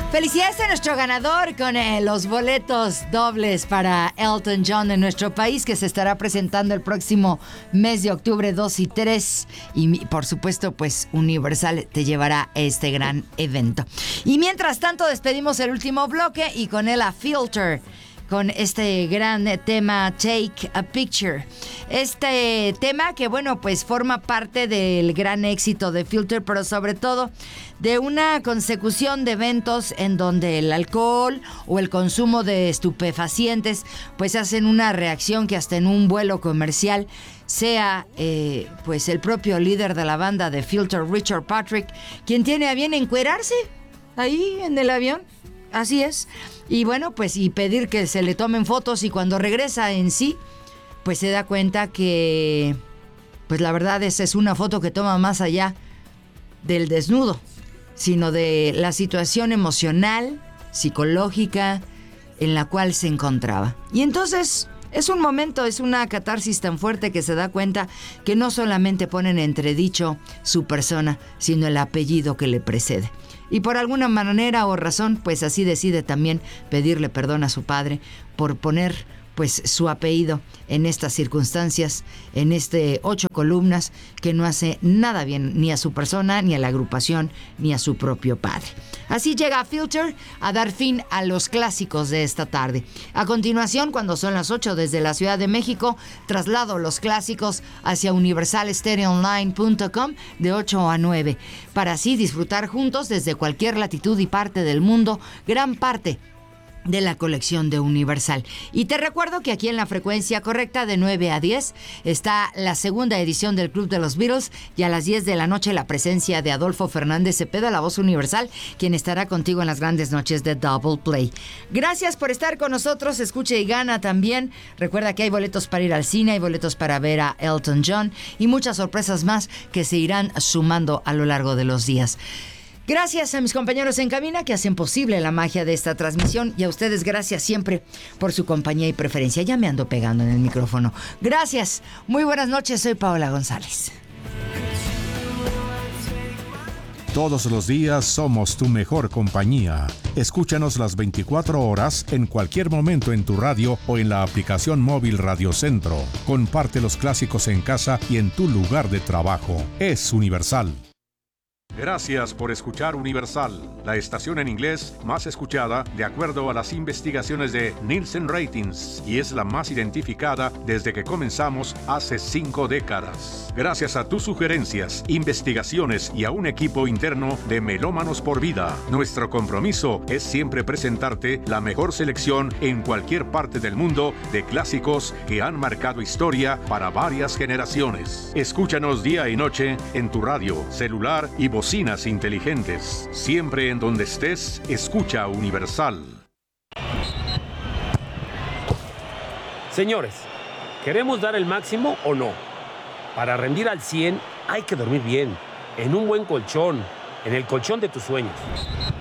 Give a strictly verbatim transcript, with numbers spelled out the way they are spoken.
Felicidades a nuestro ganador con eh, los boletos dobles para Elton John en nuestro país, que se estará presentando el próximo mes de octubre dos y tres. Y por supuesto, pues Universal te llevará a este gran evento. Y mientras tanto, despedimos el último bloque y con él a Filter, con este gran tema Take a Picture. Este tema que, bueno, pues forma parte del gran éxito de Filter, pero sobre todo de una consecución de eventos en donde el alcohol o el consumo de estupefacientes pues hacen una reacción que hasta en un vuelo comercial sea eh, pues el propio líder de la banda de Filter, Richard Patrick, quien tiene a bien encuerarse ahí en el avión. Así es. Y bueno, pues y pedir que se le tomen fotos, y cuando regresa en sí, pues se da cuenta que pues la verdad es, es una foto que toma más allá del desnudo, sino de la situación emocional, psicológica en la cual se encontraba. Y entonces es un momento, es una catarsis tan fuerte que se da cuenta que no solamente pone en entredicho su persona, sino el apellido que le precede. Y por alguna manera o razón, pues así decide también pedirle perdón a su padre por poner pues su apellido en estas circunstancias, en este ocho columnas que no hace nada bien ni a su persona, ni a la agrupación, ni a su propio padre. Así llega Filter a dar fin a los clásicos de esta tarde. A continuación, cuando son las ocho desde la Ciudad de México, traslado los clásicos hacia universal stereo online punto com de ocho a nueve, para así disfrutar juntos desde cualquier latitud y parte del mundo, gran parte de la colección de Universal. Y te recuerdo que aquí en la frecuencia correcta de nueve a diez está la segunda edición del Club de los Beatles, y a las diez de la noche la presencia de Adolfo Fernández Cepeda, la voz universal, quien estará contigo en las grandes noches de Double Play. Gracias por estar con nosotros. Escuche y gana también. Recuerda que hay boletos para ir al cine, hay boletos para ver a Elton John y muchas sorpresas más que se irán sumando a lo largo de los días. Gracias a mis compañeros en cabina que hacen posible la magia de esta transmisión, y a ustedes gracias siempre por su compañía y preferencia. Ya me ando pegando en el micrófono. Gracias. Muy buenas noches. Soy Paola González. Todos los días somos tu mejor compañía. Escúchanos las veinticuatro horas en cualquier momento en tu radio o en la aplicación móvil Radio Centro. Comparte los clásicos en casa y en tu lugar de trabajo. Es Universal. Gracias por escuchar Universal, la estación en inglés más escuchada de acuerdo a las investigaciones de Nielsen Ratings, y es la más identificada desde que comenzamos hace cinco décadas. Gracias a tus sugerencias, investigaciones y a un equipo interno de Melómanos por Vida, nuestro compromiso es siempre presentarte la mejor selección en cualquier parte del mundo de clásicos que han marcado historia para varias generaciones. Escúchanos día y noche en tu radio, celular y bocina inteligentes. Siempre en donde estés, escucha Universal. Señores, ¿queremos dar el máximo o no? Para rendir al cien hay que dormir bien, en un buen colchón, en el colchón de tus sueños.